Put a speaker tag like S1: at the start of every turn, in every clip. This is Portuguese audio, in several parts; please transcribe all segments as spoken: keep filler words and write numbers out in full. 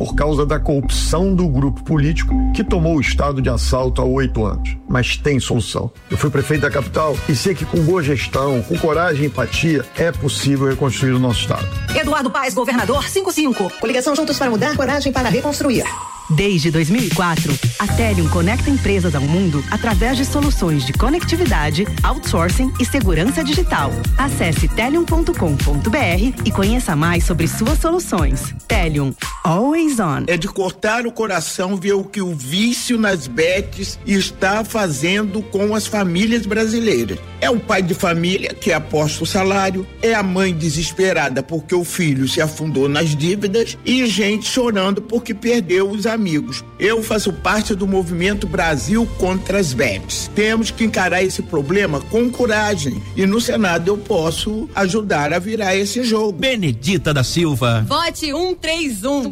S1: por causa da corrupção do grupo político que tomou o estado de assalto há oito anos. Mas tem solução. Eu fui prefeito da capital e sei que com boa gestão, com coragem e empatia, é possível reconstruir o nosso estado.
S2: Eduardo Paes, governador, cinquenta e cinco. Coligação Juntos para Mudar, coragem para reconstruir.
S3: Desde dois mil e quatro, a Telium conecta empresas ao mundo através de soluções de conectividade, outsourcing e segurança digital. Acesse telium ponto com ponto b r e conheça mais sobre suas soluções. Telium, always on.
S4: É de cortar o coração ver o que o vício nas bets está fazendo com as famílias brasileiras. É o pai de família que aposta o salário, é a mãe desesperada porque o filho se afundou nas dívidas e gente chorando porque perdeu os amigos. Eu faço parte do movimento Brasil contra as bets. Temos que encarar esse problema com coragem e no Senado eu posso ajudar a virar esse jogo.
S5: Benedita da Silva.
S6: Vote cento e trinta e um.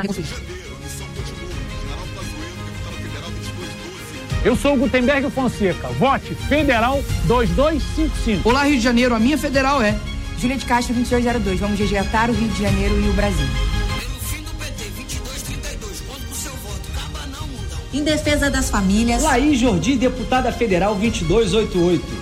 S7: Eu sou o Gutenberg Fonseca. Vote Federal dois dois cinco cinco.
S8: Olá, Rio de Janeiro. A minha federal é
S9: Juliette Castro vinte e dois zero dois. Vamos resgatar o Rio de Janeiro e o Brasil.
S10: Em defesa das famílias.
S11: Laís Jordi, deputada federal vinte e dois oitenta e oito.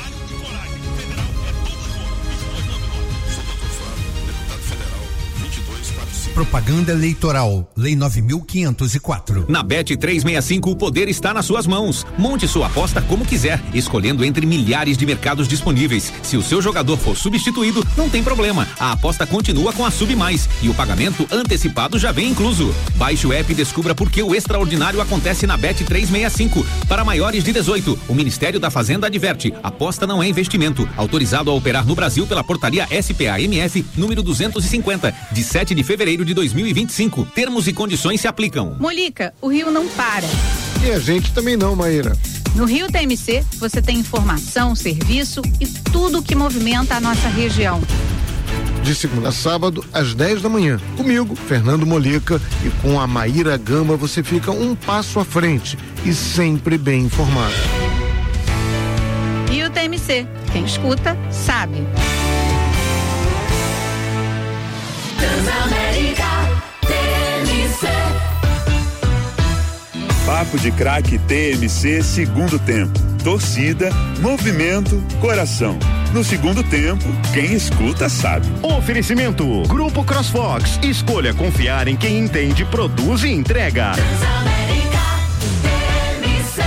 S12: Propaganda eleitoral, Lei nove mil quinhentos e quatro.
S5: Na Bet trezentos e sessenta e cinco, o poder está nas suas mãos. Monte sua aposta como quiser, escolhendo entre milhares de mercados disponíveis. Se o seu jogador for substituído, não tem problema. A aposta continua com a Sub Mais e o pagamento antecipado já vem incluso. Baixe o app e descubra por que o extraordinário acontece na Bet trezentos e sessenta e cinco. Para maiores de dezoito, o Ministério da Fazenda adverte: aposta não é investimento. Autorizado a operar no Brasil pela portaria S P A M F número duzentos e cinquenta, de sete de fevereiro de dois mil e vinte e cinco. Termos e condições se aplicam.
S6: Molica, o Rio não para.
S1: E a gente também não, Maíra.
S6: No Rio T M C, você tem informação, serviço e tudo que movimenta a nossa região.
S1: De segunda a sábado, às dez da manhã. Comigo, Fernando Molica, e com a Maíra Gama você fica um passo à frente e sempre bem informado.
S6: Rio T M C, quem escuta, sabe.
S13: Transamérica T M C.
S14: Papo de Craque T M C, segundo tempo. Torcida, movimento, coração. No segundo tempo, quem escuta sabe.
S15: Oferecimento: Grupo CrossFox. Escolha confiar em quem entende, produz e entrega.
S13: Transamérica T M C.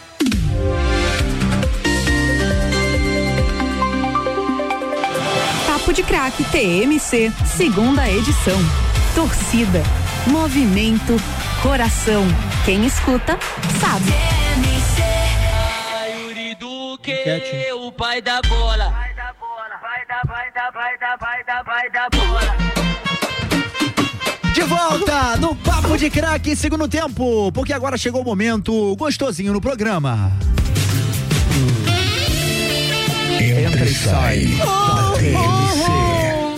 S3: Papo de Craque T M C, segunda edição. Torcida, movimento, coração. Quem escuta, sabe.
S13: T M C. Ai, Yuri Duque, o pai da bola. Vai da bola, vai da, vai da, vai da, vai da, vai da bola.
S16: De volta no Papo de Craque, segundo tempo, porque agora chegou o momento gostosinho no programa.
S12: Entra e sai da T M C.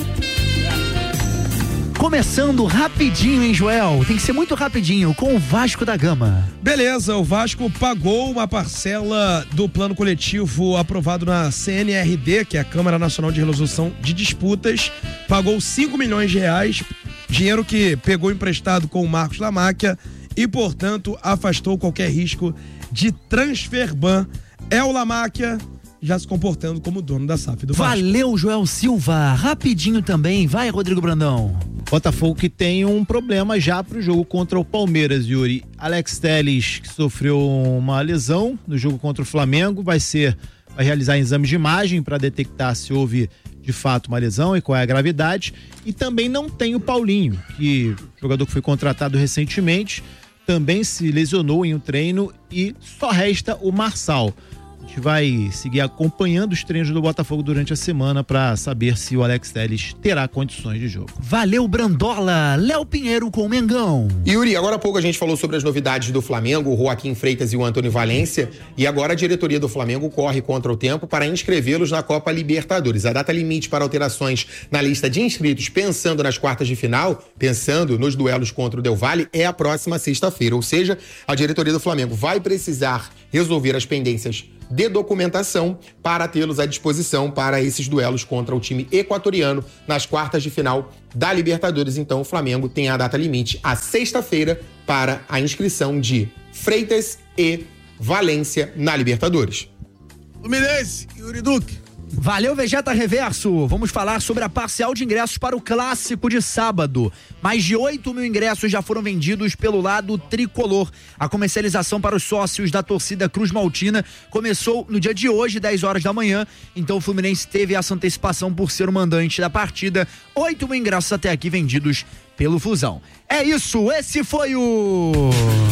S16: Começando rapidinho, hein, Joel? Tem que ser muito rapidinho, com o Vasco da Gama.
S17: Beleza, o Vasco pagou uma parcela do plano coletivo aprovado na C N R D, que é a Câmara Nacional de Resolução de Disputas, pagou cinco milhões de reais, dinheiro que pegou emprestado com o Marcos Lamáquia e, portanto, afastou qualquer risco de transfer ban. É o Lamáquia já se comportando como dono da S A F do Vasco.
S16: Valeu, Joel Silva. Rapidinho também, vai, Rodrigo Brandão.
S18: Botafogo que tem um problema já pro jogo contra o Palmeiras, Yuri. Alex Telles, que sofreu uma lesão no jogo contra o Flamengo, vai ser, vai realizar exames de imagem para detectar se houve de fato uma lesão e qual é a gravidade. E também não tem o Paulinho, que jogador que foi contratado recentemente, também se lesionou em um treino, e só resta o Marçal. A gente vai seguir acompanhando os treinos do Botafogo durante a semana para saber se o Alex Telles terá condições de jogo.
S16: Valeu, Brandola. Léo Pinheiro com o Mengão.
S19: Yuri, agora há pouco a gente falou sobre as novidades do Flamengo, o Joaquim Freitas e o Antônio Valência, e agora a diretoria do Flamengo corre contra o tempo para inscrevê-los na Copa Libertadores. A data limite para alterações na lista de inscritos, pensando nas quartas de final, pensando nos duelos contra o Del Valle, é a próxima sexta-feira. Ou seja, a diretoria do Flamengo vai precisar resolver as pendências de documentação para tê-los à disposição para esses duelos contra o time equatoriano nas quartas de final da Libertadores. Então o Flamengo tem a data limite a sexta-feira para a inscrição de Freitas e Valência na Libertadores.
S20: Fluminense, Yuri Duque.
S16: Valeu, Vegeta Reverso. Vamos falar sobre a parcial de ingressos para o clássico de sábado. Mais de oito mil ingressos já foram vendidos pelo lado tricolor. A comercialização para os sócios da torcida Cruz Maltina começou no dia de hoje, dez horas da manhã. Então o Fluminense teve essa antecipação por ser o mandante da partida. oito mil ingressos até aqui vendidos pelo Flusão. É isso, esse foi o...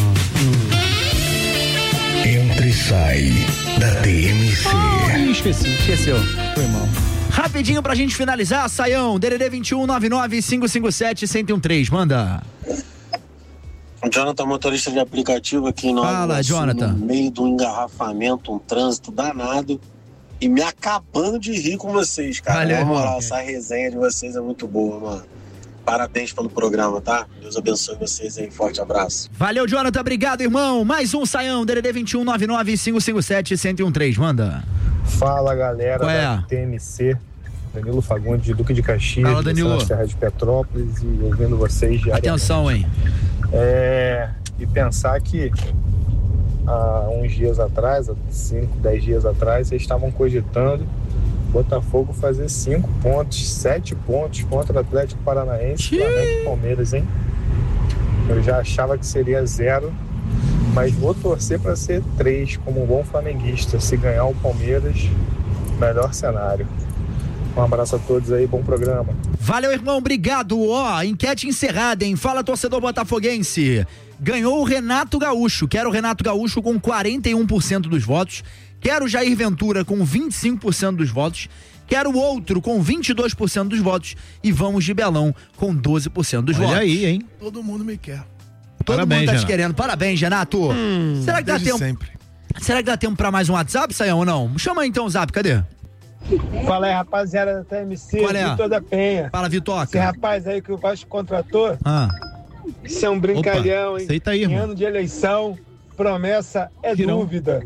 S21: Entra e sai da T M C.
S16: Oh, esqueci, esqueceu. Foi mal. Rapidinho pra gente finalizar, Saião, D D D vinte e um, nove nove cinco cinco sete, um zero um três, manda.
S22: Jonathan, motorista de aplicativo aqui em Nova
S16: Fala, Jonathan.
S22: No meio do engarrafamento, um trânsito danado e me acabando de rir com vocês, cara.
S16: Valeu,
S22: Na moral,
S16: irmão.
S22: essa resenha de vocês é muito boa, mano. Parabéns pelo programa, tá? Deus abençoe vocês aí. Forte abraço.
S16: Valeu, Jonathan. Obrigado, irmão. Mais um Saião, D D D vinte e um, nove nove cinco cinco sete, um zero um três, manda.
S23: Fala, galera
S16: Qual é?
S23: da T M C. Danilo Fagundes, de Duque de Caxias.
S16: Fala, Danilo.
S23: da Serra de Petrópolis, e ouvindo vocês diariamente.
S16: Atenção, hein?
S23: É, e pensar que há uns dias atrás, há cinco, dez dias atrás, vocês estavam cogitando Botafogo fazer cinco pontos, sete pontos contra o Atlético Paranaense, Flamengo e Palmeiras, hein? Eu já achava que seria zero, mas vou torcer para ser três, como um bom flamenguista. Se ganhar o Palmeiras, melhor cenário. Um abraço a todos aí, bom programa.
S16: Valeu, irmão, obrigado. Ó, enquete encerrada, hein? Fala, torcedor botafoguense. Ganhou o Renato Gaúcho. Quero o Renato Gaúcho com quarenta e um por cento dos votos. Quero o Jair Ventura com vinte e cinco por cento dos votos. Quero o outro com vinte e dois por cento dos votos. E vamos de Belão com doze por cento dos
S18: Olha
S16: votos.
S18: aí, hein?
S20: Todo mundo me quer.
S16: Todo
S18: Parabéns,
S16: mundo tá te
S18: Renato.
S16: querendo. Parabéns, Renato.
S20: Hum,
S16: Será que dá
S20: desde
S16: tempo?
S20: sempre.
S16: Será que dá tempo pra mais um WhatsApp, Saião, ou não? Chama aí então o Zap, cadê?
S23: Fala aí, rapaziada da T M C,
S16: Qual é?
S23: Vitor da Penha.
S16: Fala, Vitoca.
S23: Esse rapaz aí que o Vasco contratou,
S16: Ah.
S23: isso é um brincalhão,
S18: Opa,
S23: hein?
S18: aceita aí,
S23: Em
S18: irmão.
S23: ano de eleição, promessa é
S18: Tirão.
S23: dúvida.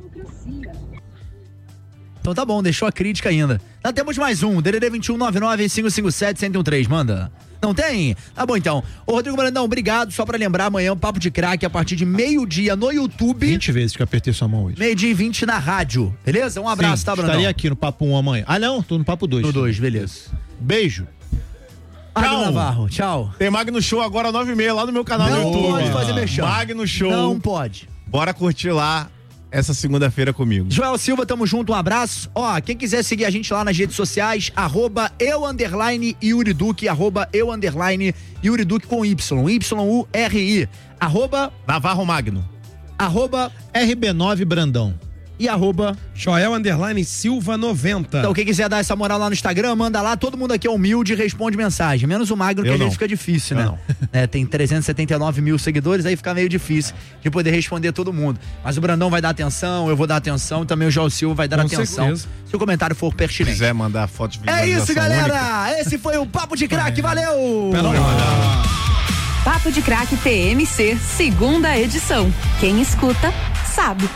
S16: Então tá bom, deixou a crítica ainda. Nós temos mais um, D D D vinte e um, nove nove cinco cinco sete, um zero um três, manda. Não tem? Tá bom então. Ô Rodrigo Brandão, obrigado. Só pra lembrar, amanhã o Papo de Craque a partir de meio-dia no YouTube.
S18: vinte vezes que eu apertei sua mão hoje.
S16: Meio-dia e vinte na rádio. Beleza? Um abraço,
S18: Sim,
S16: tá, Brandão?
S18: estarei aqui no Papo um amanhã. Ah, não, tô no Papo dois.
S16: No dois, beleza.
S18: Beijo.
S16: Magno Navarro, tchau.
S24: Tem Magno Show agora nove e meia lá no meu canal
S16: Não
S24: no YouTube.
S16: pode fazer mexer.
S24: Magno Show.
S16: Não pode.
S24: Bora curtir lá essa segunda-feira comigo.
S16: Joel Silva, tamo junto, um abraço. Ó, quem quiser seguir a gente lá nas redes sociais, arroba eu underline Yuri Duque, arroba eu underline Yuri Duque com Y, Y U R I, arroba
S24: Navarro Magno,
S16: arroba
S18: R B nove Brandão
S16: e arroba
S17: Joel underline Silva noventa.
S16: Então quem quiser dar essa moral lá no Instagram, manda lá, todo mundo aqui é humilde e responde mensagem, menos o Magro, que
S24: Eu
S16: às vezes
S24: não.
S16: fica difícil,
S24: Eu
S16: né?
S24: não.
S16: É, tem trezentos e setenta e nove mil seguidores, aí fica meio difícil de poder responder todo mundo. Mas o Brandão vai dar atenção, eu vou dar atenção, e também o Joel Silva vai dar
S24: Com
S16: atenção,
S24: certeza.
S16: se o comentário for
S24: Se
S16: pertinente.
S24: quiser mandar foto de
S16: É isso,
S24: visualização
S16: galera!
S24: única.
S16: Esse foi o Papo de Craque, valeu!
S3: Papo de Craque T M C, segunda edição. Quem escuta, sabe.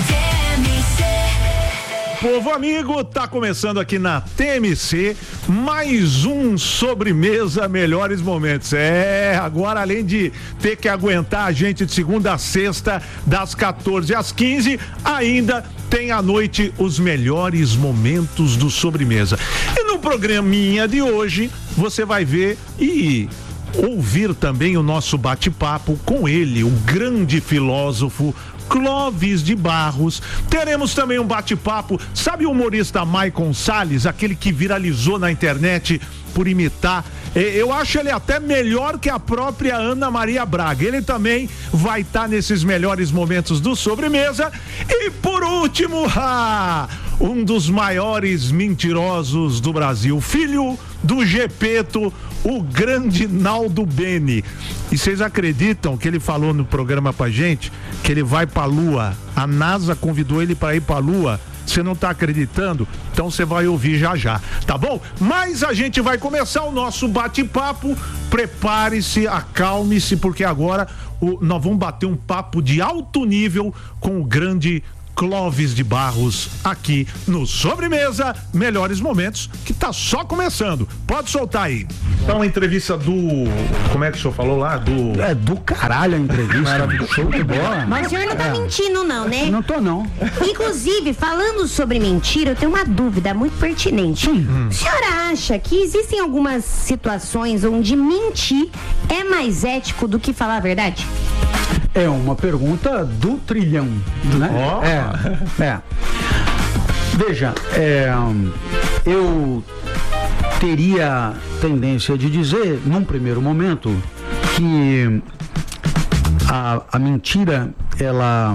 S25: Povo amigo, tá começando aqui na T M C mais um Sobremesa Melhores Momentos. É, agora além de ter que aguentar a gente de segunda a sexta, das quatorze às quinze, ainda tem à noite os melhores momentos do Sobremesa. E no programinha de hoje, você vai ver e ouvir também o nosso bate-papo com ele, o grande filósofo Clóvis de Barros. Teremos também um bate-papo, sabe o humorista Maicon Salles, aquele que viralizou na internet por imitar, eu acho ele até melhor que a própria Ana Maria Braga. Ele também vai estar nesses melhores momentos do Sobremesa. E por último, ah, um dos maiores mentirosos do Brasil, filho do Gepeto, o grande Naldo Bene. E vocês acreditam que ele falou no programa pra gente que ele vai pra Lua? A NASA convidou ele pra ir pra Lua. Você não tá acreditando? Então você vai ouvir já já, tá bom? Mas a gente vai começar o nosso bate-papo. Prepare-se, acalme-se, porque agora o, nós vamos bater um papo de alto nível com o grande Clóvis de Barros, aqui no Sobremesa, melhores momentos, que tá só começando. Pode soltar aí. Então, a entrevista do... Como é que o senhor falou lá? Do...
S2: É do caralho a entrevista. Show de bola.
S4: Mas o senhor não tá
S2: É.
S4: mentindo não, né?
S2: Não tô não.
S4: Inclusive, falando sobre mentira, eu tenho uma dúvida muito pertinente.
S2: Hum.
S4: O senhor acha que existem algumas situações onde mentir é mais ético do que falar a verdade?
S2: É uma pergunta do trilhão, né?
S25: Ó.
S2: É, é. Veja, é, eu teria tendência de dizer, num primeiro momento, que a, a mentira, ela,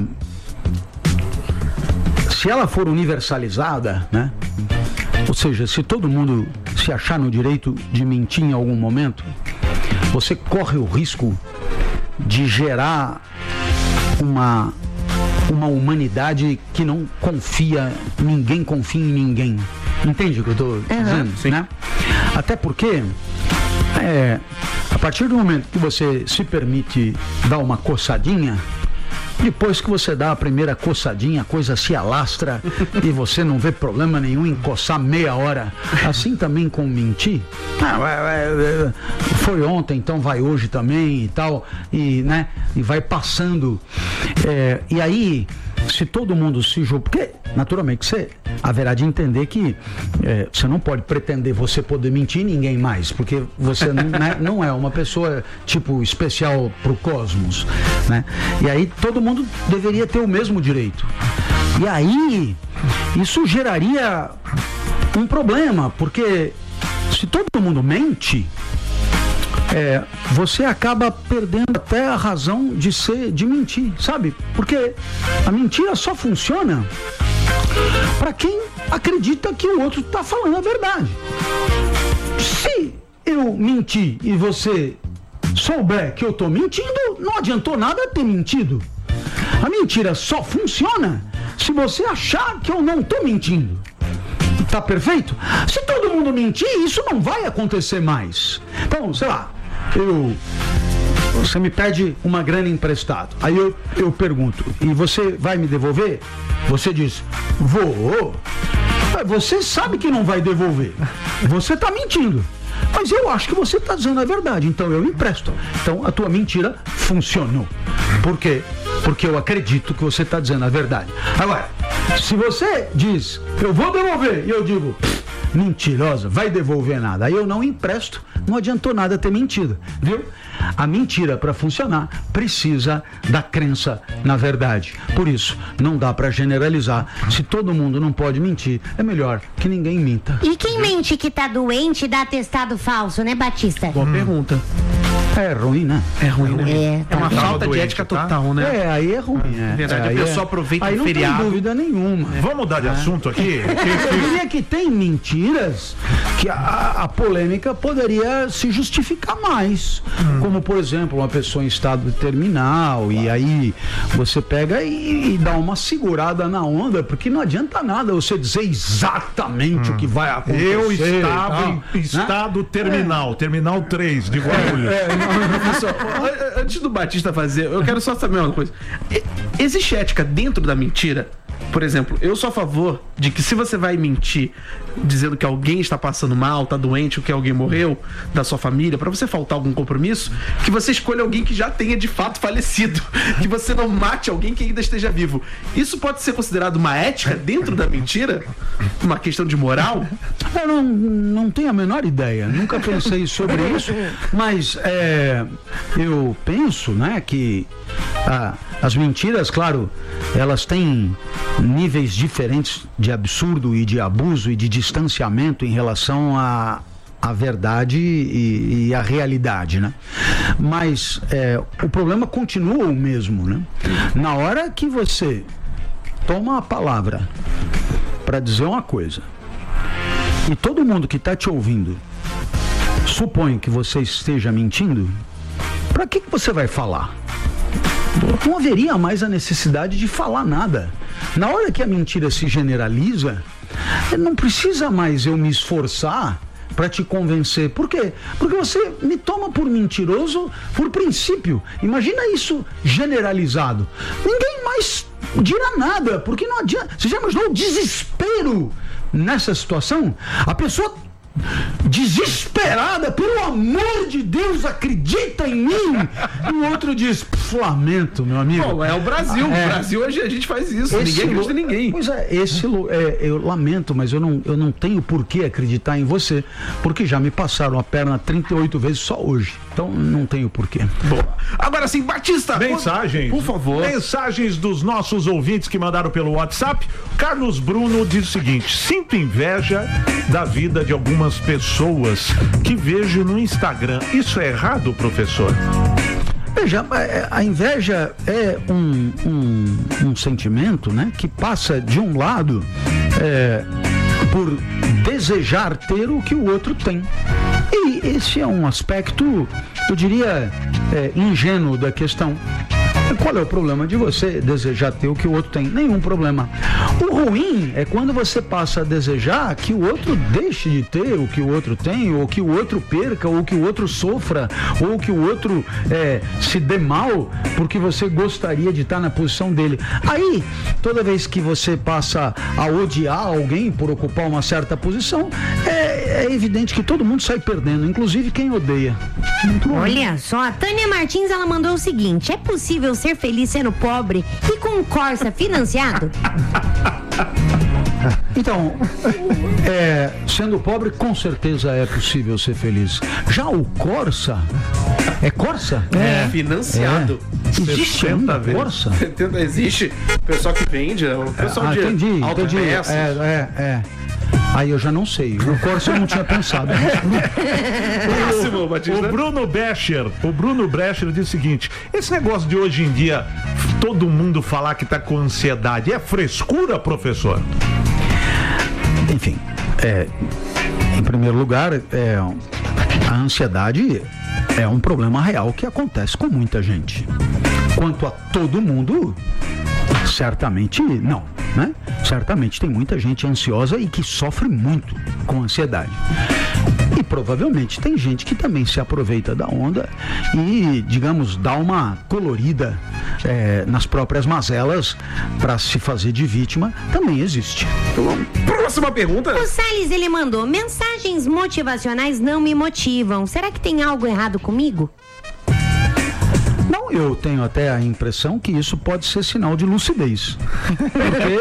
S2: se ela for universalizada, né? Ou seja, se todo mundo se achar no direito de mentir em algum momento, você corre o risco de gerar uma, uma humanidade que não confia, ninguém confia em ninguém. Entende o que eu estou dizendo?
S25: sim.
S2: Né? Até porque, é, a partir do momento que você se permite dar uma coçadinha, depois que você dá a primeira coçadinha, a coisa se alastra e você não vê problema nenhum em coçar meia hora. Assim também com mentir. Ah, é, é, foi ontem, então vai hoje também e tal. E, né, e vai passando. É, e aí, se todo mundo se julga, porque naturalmente você haverá de entender que é, você não pode pretender você poder mentir ninguém mais, porque você não, né, não é uma pessoa tipo especial pro cosmos, né? E aí todo mundo deveria ter o mesmo direito. E aí isso geraria um problema, porque se todo mundo mente, É, você acaba perdendo até a razão de ser, de mentir, sabe? Porque a mentira só funciona para quem acredita que o outro está falando a verdade. Se eu mentir e você souber que eu estou mentindo, não adiantou nada ter mentido. A mentira só funciona se você achar que eu não estou mentindo. Tá perfeito? Se todo mundo mentir, isso não vai acontecer mais. Então, sei lá, eu... Você me pede uma grana emprestado. Aí eu, eu pergunto, e você vai me devolver? Você diz, vou. Você sabe que não vai devolver. Você tá mentindo. Mas eu acho que você tá dizendo a verdade, então eu empresto. Então a tua mentira funcionou. Por quê? Porque eu acredito que você tá dizendo a verdade. Agora, se você diz, eu vou devolver, e eu digo, mentirosa, vai devolver nada, aí eu não empresto, não adiantou nada ter mentido, viu? A mentira, para funcionar, precisa da crença na verdade. Por isso, não dá para generalizar. Se todo mundo não pode mentir, é melhor que ninguém minta.
S4: E quem mente que tá doente dá atestado falso, né, Batista?
S7: Boa pergunta.
S2: É ruim, né?
S7: É ruim, né?
S4: É,
S7: É uma
S25: Tava
S7: falta de
S25: doente,
S7: ética
S25: tá?
S7: total, né?
S2: É, aí é ruim. É,
S7: verdade,
S2: é,
S7: a
S2: aí
S7: pessoa
S2: é-
S7: aproveita
S2: aí
S7: o
S2: não
S7: feriado.
S2: tem dúvida nenhuma.
S25: Vamos mudar de assunto aqui?
S2: Eu diria que tem mentiras que a, a polêmica poderia se justificar mais. Como, por exemplo, uma pessoa em estado terminal, e aí você pega e, e dá uma segurada na onda, porque não adianta nada você dizer exatamente o que vai acontecer.
S25: Eu
S2: e
S25: estava
S2: tal,
S25: em
S2: né?
S25: estado terminal, terminal três de Guarulhos.
S7: É, não, professor, an- antes do Batista fazer, eu quero só saber uma coisa. E- Existe ética dentro da mentira? Por exemplo, eu sou a favor de que se você vai mentir dizendo que alguém está passando mal, tá doente ou que alguém morreu da sua família, pra você faltar algum compromisso, que você escolha alguém que já tenha de fato falecido, que você não mate alguém que ainda esteja vivo. Isso pode ser considerado uma ética dentro da mentira? Uma questão de moral?
S2: Eu não, não tenho a menor ideia, nunca pensei sobre isso, mas é, eu penso, né, que ah, as mentiras, claro, elas têm níveis diferentes de absurdo e de abuso e de distanciamento em relação à a, a verdade e, e a realidade, né? Mas é, o problema continua o mesmo, né? Na hora que você toma a palavra para dizer uma coisa e todo mundo que está te ouvindo supõe que você esteja mentindo, para que, que você vai falar? Não haveria mais a necessidade de falar nada. Na hora que a mentira se generaliza, não precisa mais eu me esforçar para te convencer. Por quê? Porque você me toma por mentiroso por princípio. Imagina isso generalizado. Ninguém mais Não dirá nada, porque não adianta. Você já imaginou o desespero nessa situação? A pessoa desesperada, pelo amor de Deus, acredita em mim. E o outro diz, lamento, meu amigo.
S7: Bom, é o Brasil.
S2: É.
S7: O Brasil, a gente faz isso.
S2: Esse
S7: ninguém acredita em ninguém.
S2: Pois é, esse é, eu lamento, mas eu não, eu não tenho por que acreditar em você, porque já me passaram a perna trinta e oito vezes só hoje. Então não tenho porquê.
S7: Bom, agora sim, Batista.
S25: Mensagens.
S7: Por favor.
S25: Mensagens dos nossos ouvintes que mandaram pelo WhatsApp. Carlos Bruno diz o seguinte: sinto inveja da vida de algumas pessoas que vejo no Instagram. Isso é errado, professor?
S2: Veja, a inveja é um, um, um sentimento, né, que passa de um lado é, por desejar ter o que o outro tem. E esse é um aspecto, eu diria, é, ingênuo da questão. Qual é o problema de você desejar ter o que o outro tem? Nenhum problema. O ruim é quando você passa a desejar que o outro deixe de ter o que o outro tem, ou que o outro perca, ou que o outro sofra, ou que o outro é, se dê mal, porque você gostaria de estar na posição dele. Aí, toda vez que você passa a odiar alguém por ocupar uma certa posição, é, é evidente que todo mundo sai perdendo, inclusive quem odeia. Muito bom.
S4: Olha só, a Tânia Martins, ela mandou o seguinte: é possível ser feliz sendo pobre e com um Corsa financiado?
S2: Então, é, sendo pobre, com certeza é possível ser feliz. Já o Corsa, é Corsa?
S7: É, financiado.
S2: É. Existe ainda Corsa?
S7: Existe. O pessoal que vende, o pessoal
S2: ah,
S7: de
S2: entendi, entendi.
S7: autopeças.
S2: É, é, é. Aí eu já não sei. O Corsa eu não tinha pensado.
S25: Próximo, Batista. O Bruno Brecher, o Bruno Brecher diz o seguinte: esse negócio de hoje em dia, todo mundo falar que tá com ansiedade, é frescura, professor?
S2: Enfim, é, em primeiro lugar, é, a ansiedade é um problema real que acontece com muita gente. Quanto a todo mundo, certamente não, né? Certamente tem muita gente ansiosa e que sofre muito com ansiedade. E provavelmente tem gente que também se aproveita da onda e, digamos, dá uma colorida é, nas próprias mazelas para se fazer de vítima. Também existe.
S7: Próxima pergunta.
S4: O Salles, ele mandou: mensagens motivacionais não me motivam. Será que tem algo errado comigo?
S2: Não, eu tenho até a impressão que isso pode ser sinal de lucidez. Porque,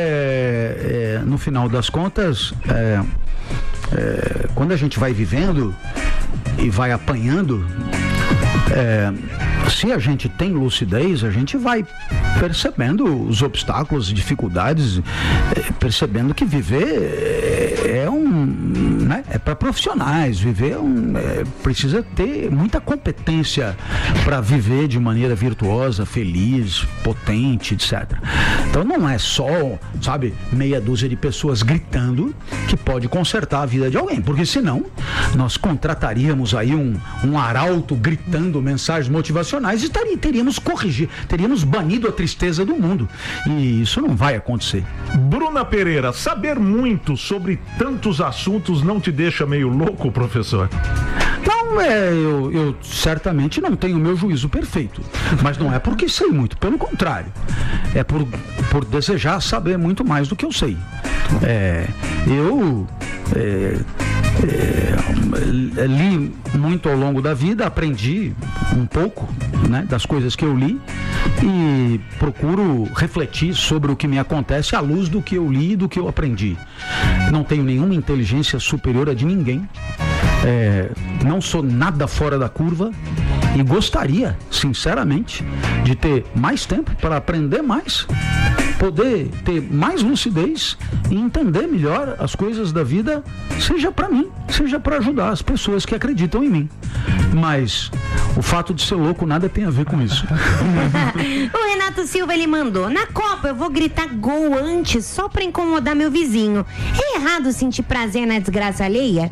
S2: é, é, no final das contas, é, é, quando a gente vai vivendo e vai apanhando, é, se a gente tem lucidez, a gente vai percebendo os obstáculos, dificuldades, é, percebendo que viver é, é um, né, é para profissionais. Viver é um, é, precisa ter muita competência para viver de maneira virtuosa, feliz, potente, etcétera. Então não é só, sabe, meia dúzia de pessoas gritando que pode consertar a vida de alguém, porque senão nós contrataríamos aí um, um arauto gritando mensagens motivacionais e taria, teríamos corrigir, teríamos banido a tristeza do mundo, e isso não vai acontecer.
S25: Bruna Pereira, saber muito sobre tantos assuntos não te deixa meio louco, professor?
S2: Não, é, eu, eu certamente não tenho o meu juízo perfeito, mas não é porque sei muito, pelo contrário, é por, por desejar saber muito mais do que eu sei. É, eu é, é, li muito ao longo da vida, aprendi um pouco, né, das coisas que eu li e procuro refletir sobre o que me acontece à luz do que eu li e do que eu aprendi. Não tenho nenhuma inteligência superior a de ninguém. É, não sou nada fora da curva e gostaria, sinceramente, de ter mais tempo para aprender mais, poder ter mais lucidez e entender melhor as coisas da vida, seja para mim, seja para ajudar as pessoas que acreditam em mim. Mas o fato de ser louco nada tem a ver com isso.
S4: O Renato Silva, ele mandou: na Copa eu vou gritar gol antes só para incomodar meu vizinho. É errado sentir prazer na desgraça alheia?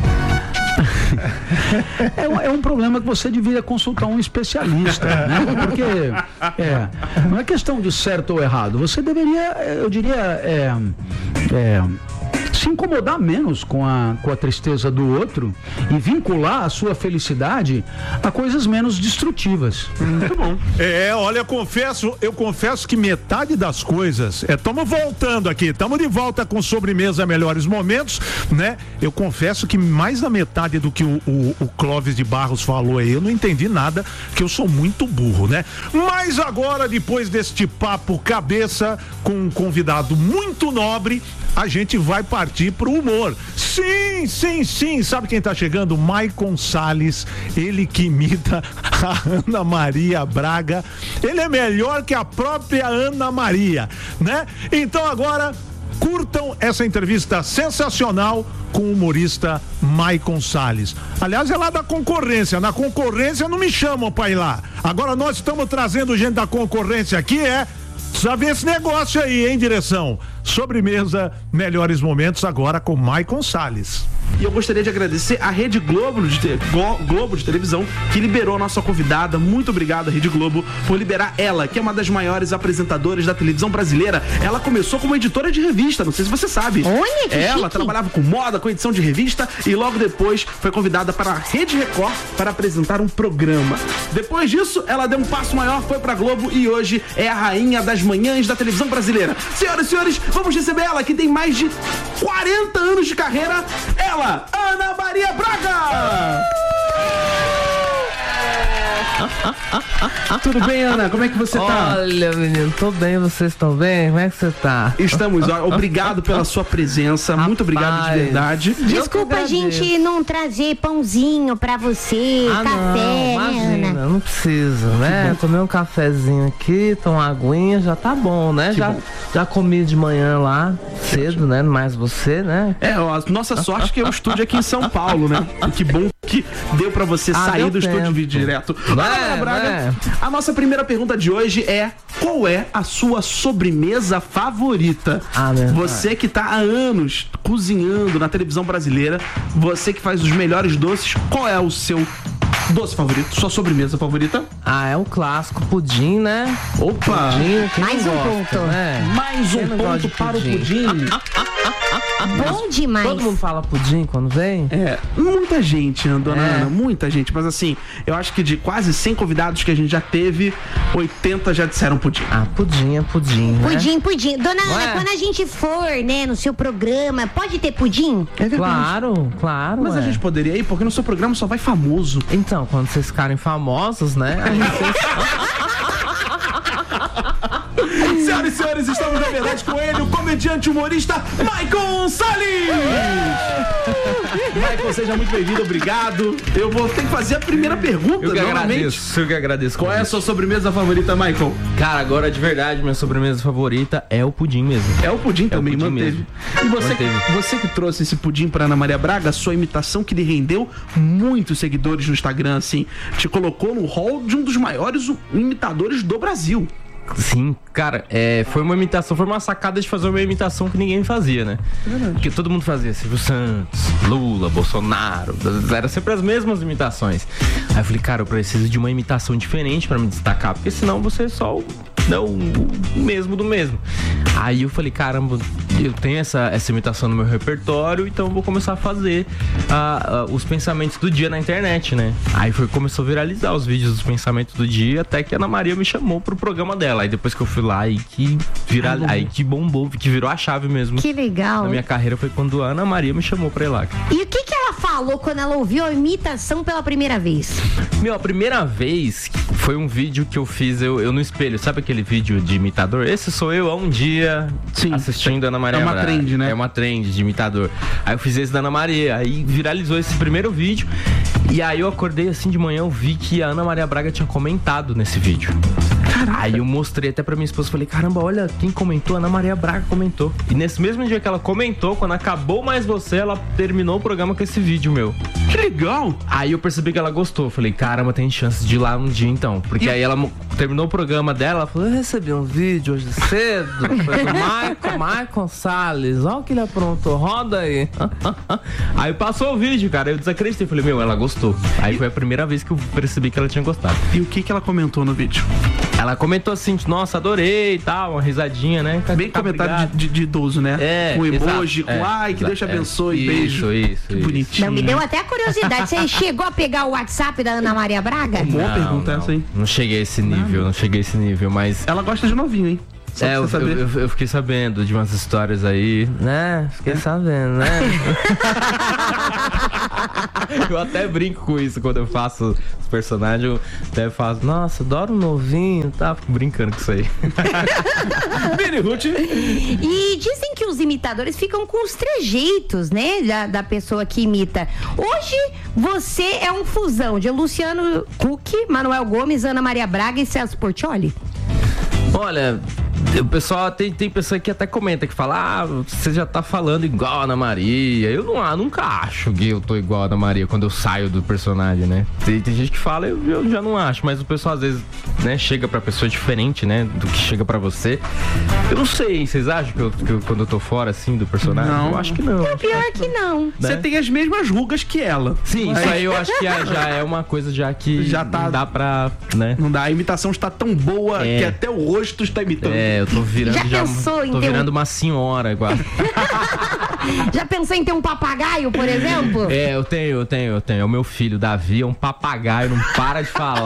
S2: É um, é um problema que você deveria consultar um especialista, né? Porque é, não é questão de certo ou errado. Você deveria, eu diria, é, é, se incomodar menos com a, com a tristeza do outro e vincular a sua felicidade a coisas menos destrutivas.
S25: Muito bom. É, olha, eu confesso, eu confesso que metade das coisas, estamos voltando aqui, estamos de volta com Sobremesa Melhores Momentos, né? Eu confesso que mais da metade do que o, o, o Clóvis de Barros falou aí, eu não entendi nada, que eu sou muito burro, né? Mas agora, depois deste papo cabeça com um convidado muito nobre, a gente vai partir pro humor. Sim, sim, sim. Sabe quem tá chegando? Maicon Salles, ele que imita a Ana Maria Braga. Ele é melhor que a própria Ana Maria, né? Então agora, curtam essa entrevista sensacional com o humorista Maicon Salles. Aliás, é lá da concorrência. Na concorrência não me chamam pra ir lá. Agora nós estamos trazendo gente da concorrência aqui, é... Precisa ver esse negócio aí, hein, direção? Sobremesa, Melhores Momentos, agora com Maicon Salles.
S7: E eu gostaria de agradecer a Rede Globo de, te... Globo de televisão, que liberou a nossa convidada. Muito obrigado, Rede Globo, por liberar ela, que é uma das maiores apresentadoras da televisão brasileira. Ela começou como editora de revista, não sei se você sabe.
S4: Olha, que
S7: Ela
S4: chique.
S7: trabalhava com moda, com edição de revista, e logo depois foi convidada para a Rede Record para apresentar um programa. Depois disso, ela deu um passo maior, foi pra Globo e hoje é a rainha das manhãs da televisão brasileira. Senhoras e senhores, vamos receber ela, que tem mais de quarenta anos de carreira. Ela, Ana Maria Braga! Tudo bem, Ana? Como é que você tá?
S5: Olha, menino, tô bem, vocês estão bem? Como é que você tá?
S7: Estamos, ó, obrigado pela sua presença, muito obrigado de verdade.
S4: Desculpa a gente não trazer pãozinho pra você,
S5: Ah,
S4: café,
S5: não,
S4: né,
S5: imagina,
S4: Ana?
S5: não precisa, né? Comer um cafezinho aqui, tomar uma aguinha, já tá bom, né?
S7: Que
S5: Já,
S7: bom.
S5: já comi de manhã lá, cedo, né? Mais você, né?
S7: É, ó, a nossa sorte é que é o estúdio aqui em São Paulo, né? E que bom que deu pra você
S5: Ah,
S7: sair
S5: deu
S7: do estúdio e vir
S5: tempo.
S7: direto.
S5: Né,
S7: Ana Braga,
S5: né?
S7: a nossa primeira pergunta de hoje é: qual é a sua sobremesa favorita?
S5: Ah, né?
S7: Você que tá há anos cozinhando na televisão brasileira, você que faz os melhores doces, qual é o seu doce favorito? Sua sobremesa favorita?
S5: Ah, é o clássico pudim, né?
S7: Opa!
S5: Pudim, quem
S4: Mais
S5: não
S4: um
S5: gosta,
S4: ponto.
S5: né?
S7: Mais
S5: Quem
S7: um
S5: não gosta
S7: ponto
S5: de
S7: para o pudim.
S4: Bom demais.
S5: Todo mundo fala pudim quando vem?
S7: É, muita gente, dona
S5: É.
S7: Ana, muita gente. Mas assim, eu acho que de quase cem convidados que a gente já teve, oitenta já disseram pudim.
S5: Ah, pudim é pudim, né?
S4: Pudim, pudim. Dona
S5: Não
S4: Ana,
S5: é?
S4: quando a gente for, né, no seu programa, pode ter pudim?
S7: É verdade.
S5: Claro, claro.
S7: Mas a
S5: é.
S7: gente poderia ir, porque no seu programa só vai famoso.
S5: Então, quando vocês ficarem famosos, né? A gente...
S7: Senhoras e senhores, estamos na verdade com ele, o comediante humorista Maicon Salles! Maicon, seja muito bem-vindo, obrigado. Eu vou ter que fazer a primeira pergunta,
S5: Eu que
S7: novamente.
S5: agradeço, eu que agradeço.
S7: Qual é a sua sobremesa favorita, Maicon?
S5: Cara, agora de verdade, minha sobremesa favorita é o pudim mesmo.
S7: É o pudim também,
S5: pudim
S7: manteve.
S5: mesmo.
S7: E você,
S5: Manteve.
S7: você que trouxe esse pudim pra Ana Maria Braga, sua imitação que lhe rendeu muitos seguidores no Instagram, assim, te colocou no hall de um dos maiores imitadores do Brasil.
S5: Sim, cara, é, foi uma imitação, foi uma sacada de fazer uma imitação que ninguém fazia, né? Porque todo mundo fazia Silvio Santos, Lula, Bolsonaro, era sempre as mesmas imitações. Aí eu falei, cara, eu preciso de uma imitação diferente pra me destacar, porque senão você é só o, não, o mesmo do mesmo. Aí eu falei, caramba, eu tenho essa, essa imitação no meu repertório, então eu vou começar a fazer ah, ah, os pensamentos do dia na internet, né? Aí foi, começou a viralizar os vídeos dos pensamentos do dia, até que a Ana Maria me chamou pro programa dela. Aí depois que eu fui lá, aí que, viral...
S4: Ai,
S5: aí que bombou, que virou a chave mesmo.
S4: Que legal.
S5: Na minha carreira foi quando a Ana Maria me chamou pra ir lá.
S4: E o que que ela falou quando ela ouviu a imitação pela primeira vez?
S5: Meu, a primeira vez foi um vídeo que eu fiz eu, eu no espelho. Sabe aquele vídeo de imitador? Esse sou eu há um dia
S7: Sim,
S5: assistindo a Ana Maria
S7: é uma
S5: Braga.
S7: trend, né?
S5: É uma trend de imitador. Aí eu fiz esse da Ana Maria. Aí viralizou esse primeiro vídeo. E aí eu acordei assim de manhã, eu vi que a Ana Maria Braga tinha comentado nesse vídeo. Caraca. Aí eu mostrei até pra minha esposa, falei, caramba, olha quem comentou, a Ana Maria Braga comentou. E nesse mesmo dia que ela comentou, quando acabou Mais Você, ela terminou o programa com esse vídeo meu.
S7: Que legal!
S5: Aí eu percebi que ela gostou, falei, caramba, tem chance de ir lá um dia então. Porque e... aí ela terminou o programa dela, ela falou, eu recebi um vídeo hoje cedo, foi do Maicon, Maicon Salles, olha o que ele aprontou, roda aí. Aí passou o vídeo, cara, eu desacreditei, falei, meu, ela gostou. Aí e... foi a primeira vez que eu percebi que ela tinha gostado.
S7: E o que que ela comentou no vídeo?
S5: Ela comentou assim, nossa, adorei e tal, uma risadinha, né?
S7: Bem comentário de, de idoso, né?
S5: É,
S7: com emoji,
S5: exato,
S7: com
S5: é,
S7: ai, que
S5: exato,
S7: Deus te
S5: é.
S7: abençoe,
S5: Isso,
S7: beijo.
S5: Isso,
S7: que
S5: isso.
S7: bonitinho.
S4: Não, me deu até a curiosidade. Você chegou a pegar o WhatsApp da Ana Maria Braga?
S7: Boa
S5: Não,
S7: pergunta
S5: não,
S7: essa, hein?
S5: Não cheguei a esse nível, não, não cheguei a esse nível, mas...
S7: Ela gosta de novinho, hein? Só
S5: é, eu,
S7: você saber.
S5: eu, eu, eu fiquei sabendo de umas histórias aí, né? Fiquei é. sabendo, né? Eu até brinco com isso quando eu faço os personagens. Eu até faço, nossa, adoro um novinho, tá? Fico brincando com isso aí.
S7: Vini Ruth.
S4: E dizem que os imitadores ficam com os trejeitos, né? Da, da pessoa que imita. Hoje, você é um fusão de Luciano Huck, Manuel Gomes, Ana Maria Braga e Celso Portiolli?
S5: Olha, o pessoal tem, tem pessoa que até comenta que fala, ah, você já tá falando igual a Ana Maria. Eu não, ah, nunca acho que eu tô igual a Ana Maria quando eu saio do personagem, né? Tem, tem gente que fala, eu, eu já não acho, mas o pessoal às vezes, né, chega pra pessoa diferente, né, do que chega pra você. Eu não sei, vocês acham que, eu, que eu, quando eu tô fora, assim, do personagem?
S7: Não.
S5: Eu acho que não.
S4: É pior que não.
S7: Você
S5: Né?
S7: tem as mesmas rugas que ela.
S5: Sim,
S7: Mas-
S5: isso aí eu acho que já é uma coisa já que
S7: Já tá-
S5: não dá pra, né?
S7: Não dá, a imitação está tão boa
S5: É.
S7: que até o rosto está imitando.
S5: É, eu tô virando
S4: Já
S5: já,
S4: pensou em
S5: tô
S4: ter um-
S5: virando uma senhora agora.
S4: Já pensou em ter um papagaio, por exemplo?
S5: É, eu tenho, eu tenho, eu tenho. É o meu filho, Davi, é um papagaio, não para de falar.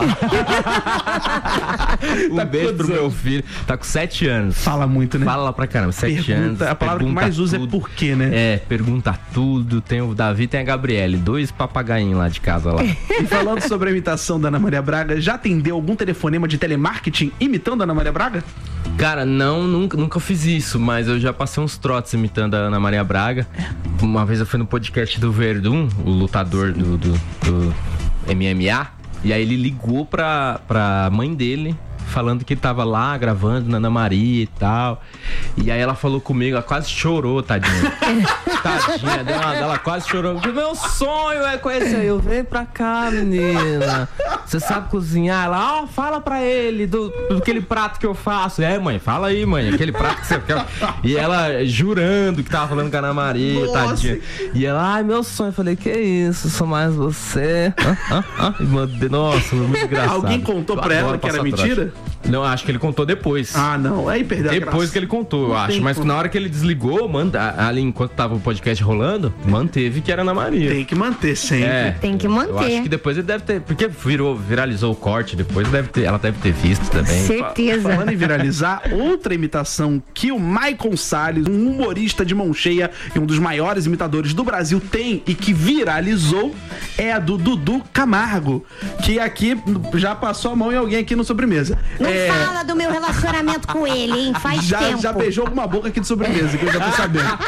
S5: Um beijo pro meu filho. Tá com sete anos.
S7: Fala muito, né?
S5: Fala lá pra caramba, sete
S7: Pergunta,
S5: anos.
S7: a palavra que
S5: pergunta
S7: mais usa é
S5: tudo.
S7: por quê, né?
S5: É, pergunta tudo. Tem o Davi e tem a Gabriele, dois papagainhos lá de casa lá.
S7: E falando sobre a imitação da Ana Maria Braga, já atendeu algum telefonema de telemarketing imitando a Ana Maria Braga?
S5: Cara, não, nunca, nunca fiz isso, mas eu já passei uns trotes imitando a Ana Maria Braga. Uma vez eu fui no podcast do Verdun, o lutador do, do, do M M A, e aí ele ligou pra, pra mãe dele, falando que tava lá gravando na Ana Maria e tal. E aí ela falou comigo, ela quase chorou, tadinha. Tadinha dela, ela quase chorou. Meu sonho é conhecer. Eu, vem pra cá, menina. Você sabe cozinhar? Ela, ó, oh, fala pra ele do, do aquele prato que eu faço. É, mãe, fala aí, mãe, aquele prato que você quer. E ela jurando que tava falando com a Ana Maria, nossa, tadinha. E ela, ai, meu sonho. Eu falei, que isso, sou mais você. Ah, ah, ah. E mandei, nossa, foi muito engraçado.
S7: Alguém contou pra ela que era mentira?
S5: Não, acho que ele contou depois.
S7: Ah, não. Aí perdeu a
S5: Depois
S7: graça.
S5: que ele contou, eu
S7: Não
S5: acho.
S7: tem
S5: Mas
S7: como.
S5: na hora que ele desligou, manda, ali enquanto tava o podcast rolando, manteve que era Ana Maria.
S7: Tem que manter sempre.
S5: É.
S4: Tem que manter.
S5: Eu acho que depois ele deve ter. Porque virou, viralizou o corte depois, deve ter, ela deve ter visto também.
S4: Certeza.
S7: Falando em viralizar, outra imitação que o Michael Salles, um humorista de mão cheia e um dos maiores imitadores do Brasil, tem e que viralizou é a do Dudu Camargo, que aqui já passou a mão em alguém aqui no Sobremesa.
S4: Não
S7: É,
S4: fala do meu relacionamento com ele, hein? Faz
S7: já,
S4: tempo.
S7: já beijou alguma boca aqui de sobremesa, que eu já tô sabendo.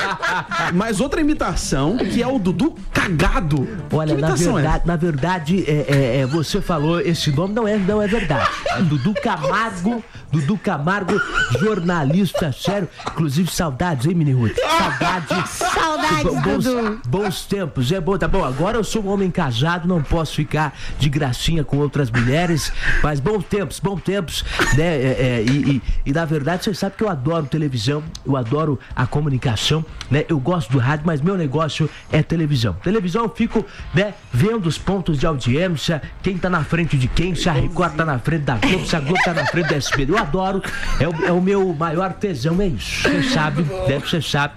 S7: Mas outra imitação, que é o Dudu Cagado.
S1: Olha,
S7: que
S1: na
S7: imitação
S1: verdade, na verdade é, é, é, você falou, esse nome não é, não é verdade. É Dudu Camargo, Dudu Camargo, jornalista, sério. Inclusive, saudades, hein, Mini Ruth? Saudades.
S4: Saudades,
S1: bons,
S4: Dudu.
S1: bons tempos, é bom, tá bom. Agora eu sou um homem casado, não posso ficar de gracinha com outras mulheres, mas bons tempos, bons tempos, né? É, é, e, e, e na verdade, você sabe que eu adoro televisão, eu adoro a comunicação, né? Eu gosto do rádio, mas meu negócio é televisão. Televisão eu fico, né, vendo os pontos de audiência, quem tá na frente de quem, se a Record tá na frente da Globo, se a Globo tá na frente da S B D. Eu adoro, é o, é o meu maior tesão, é isso. Você sabe, deve você sabe.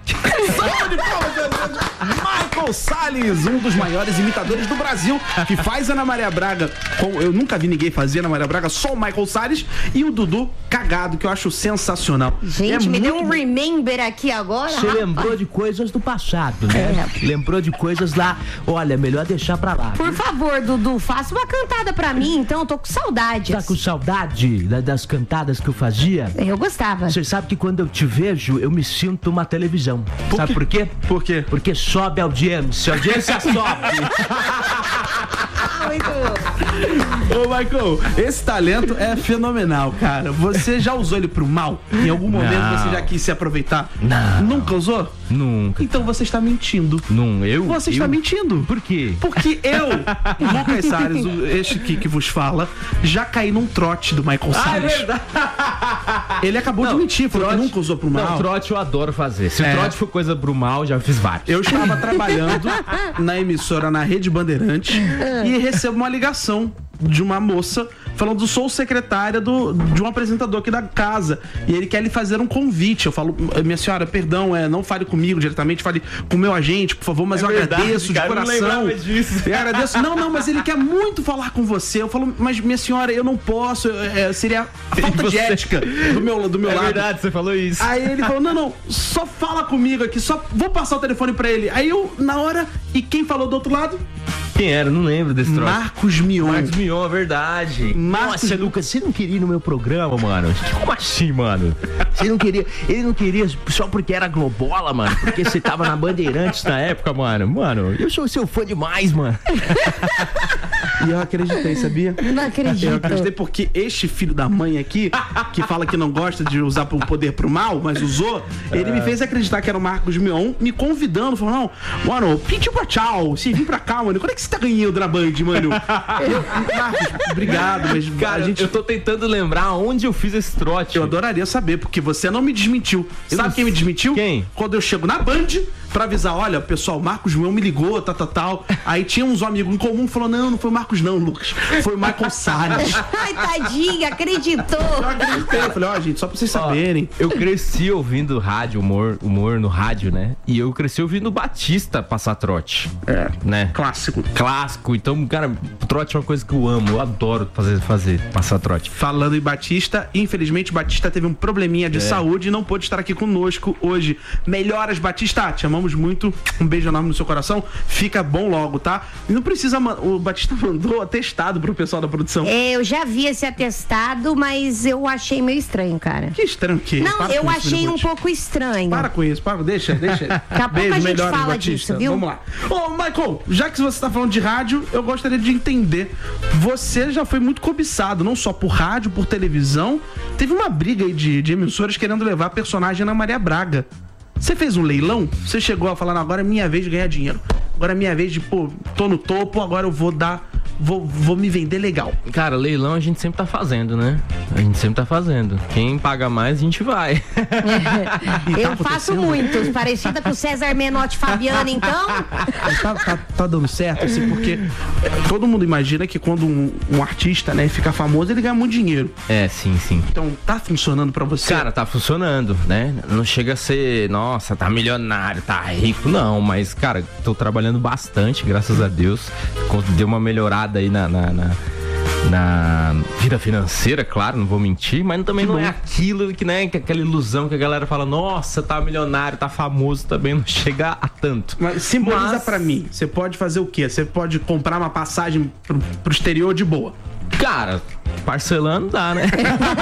S7: Michael Salles, um dos maiores imitadores do Brasil, que faz Ana Maria Braga. Com, eu nunca vi ninguém fazer Ana Maria Braga, só o Michael Salles e o Dudu Cagado, que eu acho sensacional.
S4: Gente,
S7: É
S4: me deu
S7: muito
S4: um remember aqui agora.
S1: Você
S4: rapaz.
S1: lembrou de coisas do passado, né?
S4: É.
S1: Lembrou de coisas lá. Olha, melhor deixar pra lá.
S4: Por favor, Dudu, faça uma cantada pra mim, então eu tô com saudades.
S1: Tá com saudade da- das cantadas que eu fazia?
S4: Eu gostava.
S1: Você sabe que quando eu te vejo, eu me sinto uma televisão.
S7: Por
S1: sabe
S7: quê?
S1: por quê?
S7: Por quê?
S1: Porque sobe a audiência. A audiência sobe.
S7: Ô, Michael, esse talento é fenomenal, cara. Você já usou ele pro mal? Em algum momento
S5: Não.
S7: você já quis se aproveitar?
S5: Não.
S7: Nunca usou?
S5: Nunca.
S7: Então você está mentindo.
S5: Não, eu?
S7: Você
S5: eu?
S7: está mentindo.
S5: Por quê?
S7: Porque eu, Lucas Salles, o- este aqui que vos fala, já caí num trote do Michael
S5: Ah, é
S7: Salles.
S5: verdade.
S7: Ele acabou de
S5: Não,
S7: mentir, falou que
S5: trote-
S7: nunca usou pro mal.
S5: Não, trote eu adoro fazer. Se
S7: É.
S5: o trote for coisa pro mal, já fiz vários.
S7: Eu estava trabalhando na emissora na Rede Bandeirantes e recebo uma ligação de uma moça falando, sou secretária do, de um apresentador aqui da casa e ele quer lhe fazer um convite. Eu falo, minha senhora, perdão, é, não fale comigo diretamente, fale com o meu agente, por favor, mas
S5: É
S7: eu
S5: verdade,
S7: agradeço
S5: cara,
S7: de
S5: eu não
S7: coração.
S5: lembrava disso.
S7: Eu agradeço. Não, não, mas ele quer muito falar com você. Eu falo, mas minha senhora, eu não posso, é, seria falta de
S5: Você-
S7: ética do meu, do meu
S5: É
S7: lado.
S5: verdade, você falou isso.
S7: Aí ele falou, não, não, só fala comigo aqui, só vou passar o telefone pra ele. Aí eu, na hora, e quem falou do outro lado?
S5: Quem era? Não lembro desse troço.
S7: Marcos Mion.
S5: Marcos Mion, é verdade.
S7: Marcos...
S1: Nossa, Lucas, você não queria ir no meu programa, mano? Como assim, mano? Você não queria. Ele não queria só porque era Globola, mano. Porque você tava na Bandeirantes na época, mano. Mano, eu sou seu fã demais, mano.
S7: E eu acreditei, sabia?
S4: Não acredito.
S7: Eu acreditei porque este filho da mãe aqui, que fala que não gosta de usar o poder pro mal, mas usou, ele me fez acreditar que era o Marcos Mion, me convidando, falou, não, mano, pediu pra tchau, se vir pra cá, mano, quando é que você tá ganhando na Band, mano? Eu, Marcos, obrigado, mas
S5: Cara,
S7: a gente...
S5: eu tô tentando lembrar onde eu fiz esse trote.
S7: Eu adoraria saber, porque você não me desmentiu.
S5: Eu
S7: Sabe
S5: não-
S7: quem me desmentiu?
S5: Quem?
S7: Quando eu chego na Band pra avisar, olha, pessoal, o Marcos Mion me ligou, tal, tal, tal. Aí tinha uns amigos em comum que falou, não, não foi o Marcos não, Lucas. Foi o Michael Salles.
S4: Ai, tadinha, acreditou.
S7: Eu acreditei. Eu falei, ó, gente, só pra vocês saberem.
S5: Eu cresci ouvindo rádio, humor, humor no rádio, né? E eu cresci ouvindo Batista passar trote.
S7: É,
S5: né?
S7: Clássico.
S5: Clássico. Então, cara, trote é uma coisa que eu amo. Eu adoro fazer, fazer passar trote.
S7: Falando em Batista, infelizmente Batista teve um probleminha de
S5: É.
S7: saúde e não pôde estar aqui conosco hoje. Melhoras, Batista, te amamos muito. Um beijo enorme no seu coração. Fica bom logo, tá? E não precisa. man- O Batista mandou atestado pro pessoal da produção.
S4: É, eu já vi esse atestado, mas eu achei meio estranho, cara.
S7: Que estranho que
S4: Não,
S7: Para
S4: eu
S7: com isso,
S4: achei um
S7: Miniguti.
S4: pouco estranho.
S7: Para com isso, para, deixa, deixa.
S4: Daqui a pouco a gente fala disso, viu?
S7: Vamos lá. Ô, Michael, já que você tá falando de rádio, eu gostaria de entender. Você já foi muito cobiçado, não só por rádio, por televisão. Teve uma briga aí de, de emissoras querendo levar a personagem Ana Maria Braga. Você fez um leilão? Você chegou a falar, não, agora é minha vez de ganhar dinheiro. Agora é minha vez de, pô, tô no topo, agora eu vou dar... Vou, vou me vender legal.
S5: Cara, leilão a gente sempre tá fazendo, né? A gente sempre tá fazendo. Quem paga mais, a gente vai.
S4: Eu faço muitos, parecida com o César Menotti e Fabiano, então.
S7: Tá, tá, tá dando certo, assim, porque é, todo mundo imagina que quando um, um artista, né, fica famoso, ele ganha muito dinheiro.
S5: É, sim, sim.
S7: Então, tá funcionando pra você?
S5: Cara, tá funcionando, né? Não chega a ser, nossa, tá milionário, tá rico, não. Mas, cara, tô trabalhando bastante, graças a Deus. Deu uma melhorada aí na... na, na... na vida financeira, claro, não vou mentir, mas também não é aquilo que, né, que aquela ilusão que a galera fala, nossa, tá milionário, tá famoso, também não chega a tanto.
S7: Mas simboliza
S5: Mas-
S7: pra mim, você pode fazer o quê? Você pode comprar uma passagem pro, pro exterior de boa.
S5: Cara, parcelando dá, né?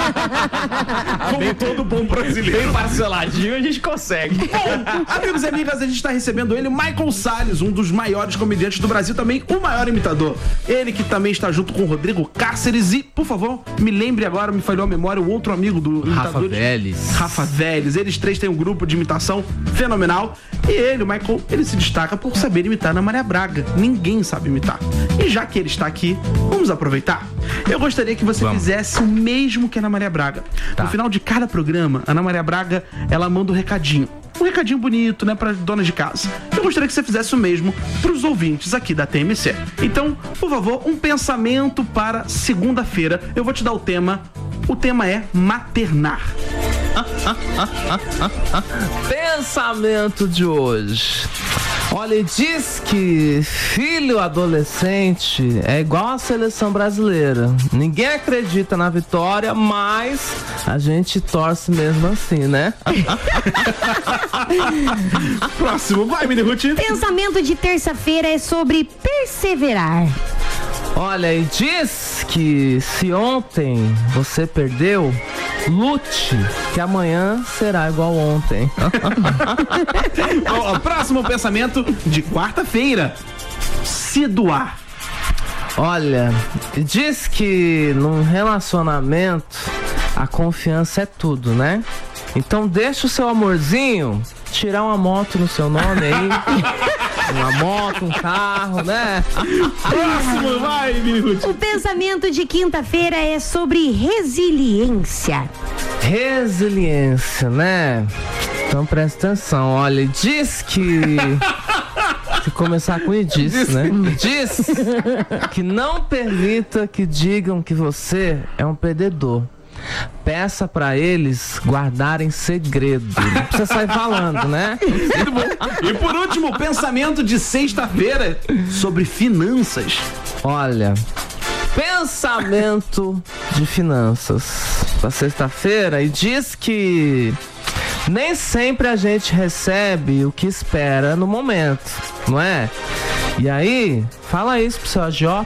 S7: Como todo bom brasileiro.
S5: Bem parceladinho a gente consegue.
S7: Bom, amigos e amigas, a gente está recebendo ele, Michael Salles, um dos maiores comediantes do Brasil, também o maior imitador. Ele que também está junto com o Rodrigo Cáceres e, por favor, me lembre agora, me falhou a memória, o outro amigo do
S5: Rafa
S7: imitador.
S5: Vélez.
S7: Rafa Vélez. Eles três têm um grupo de imitação fenomenal. E ele, o Michael, ele se destaca por saber imitar Ana Maria Braga. Ninguém sabe imitar. E já que ele está aqui, vamos aproveitar. Eu gostaria que você
S5: Vamos.
S7: fizesse o mesmo que a Ana Maria Braga.
S5: Tá.
S7: No final de cada programa, a Ana Maria Braga, ela manda um recadinho. Um recadinho bonito, né, para donas de casa. Eu gostaria que você fizesse o mesmo pros ouvintes aqui da T M C. Então, por favor, um pensamento para segunda-feira. Eu vou te dar o tema. O tema é maternar.
S5: Pensamento de hoje. Olha, diz que filho adolescente é igual a seleção brasileira. Ninguém acredita na vitória, mas a gente torce mesmo assim, né?
S7: Próximo, vai, Miniguti.
S4: Pensamento de terça-feira é sobre perseverar.
S5: Olha, e diz que se ontem você perdeu, lute, que amanhã será igual ontem.
S7: Ó, próximo pensamento de quarta-feira. Se doar.
S5: Olha, diz que num relacionamento a confiança é tudo, né? Então deixa o seu amorzinho tirar uma moto no seu nome aí. Uma moto, um carro, né?
S7: Próximo, vai, Miniguti.
S4: O pensamento de quinta-feira é sobre resiliência.
S5: Resiliência, né? Então presta atenção, olha, diz que que começar com e diz, né? Diz que não permita que digam que você é um perdedor. Peça pra eles guardarem segredo. Não precisa sair falando, né?
S7: Muito bom. E por último, pensamento de sexta-feira sobre finanças.
S5: Olha, pensamento de finanças pra sexta-feira, e diz que nem sempre a gente recebe o que espera no momento, não é? E aí, fala isso pro seu agiota.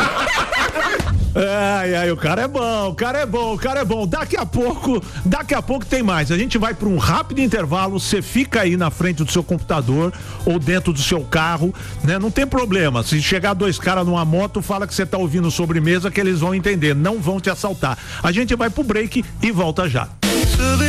S25: Ai, ai, o cara é bom, o cara é bom, o cara é bom. Daqui a pouco, daqui a pouco tem mais. A gente vai para um rápido intervalo. Você fica aí na frente do seu computador ou dentro do seu carro, né? Não tem problema. Se chegar dois caras numa moto, fala que você tá ouvindo sobremesa, que eles vão entender. Não vão te assaltar. A gente vai pro break e volta já.